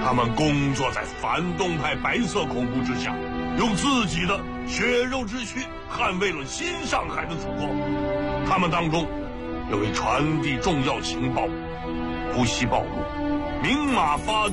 他们工作在反动派白色恐怖之下，用自己的血肉之躯捍卫了新上海的曙光。他们当中有为传递重要情报，不惜暴露，明码发